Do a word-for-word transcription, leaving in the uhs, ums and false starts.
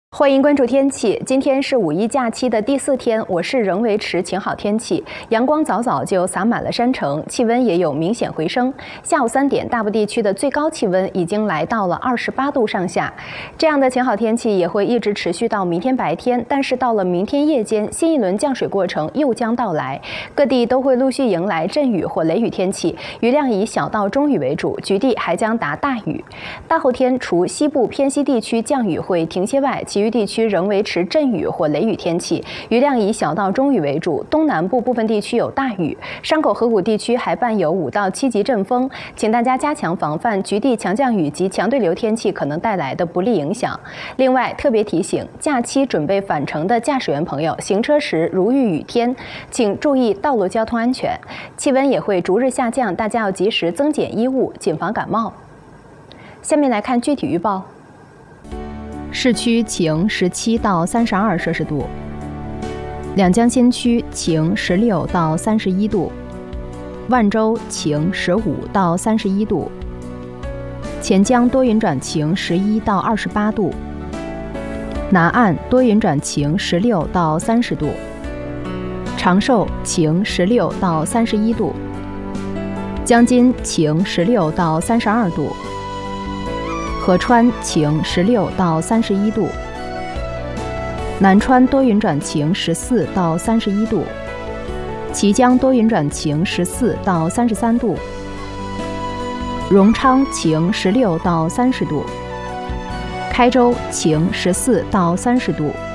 欢迎关注天气，今天是五一假期的第四天，我市仍维持晴好天气，阳光早早就洒满了山城，气温也有明显回升。下午三点，大部地区的最高气温已经来到了二十八度上下。这样的晴好天气也会一直持续到明天白天，但是到了明天夜间，新一轮降水过程又将到来，各地都会陆续迎来阵雨或雷雨天气，雨量以小到中雨为主，局地还将达大雨。大后天，除西部偏西地区降雨会停歇外，其余地区仍维持阵雨或雷雨天气，雨量以小到中雨为主，东南部部分地区有大雨，山口河谷地区还伴有五到七级阵风，请大家加强防范局地强降雨及强对流天气可能带来的不利影响。另外，特别提醒假期准备返程的驾驶员朋友，行车时如遇雨天，请注意道路交通安全。气温也会逐日下降，大家要及时增减衣物，谨防感冒。下面来看具体预报。市区晴十七到三十二摄氏度，两江新区晴十六到三十一度，万州晴十五到三十一度，钱江多云转晴十一到二十八度，南岸多云转晴十六到三十度，长寿晴十六到三十一度，江津晴十六到三十二度。合川晴十六到三十一度，南川多云转晴十四到三十一度，綦江多云转晴十四到三十三度，荣昌晴十六到三十度，开州晴十四到三十度。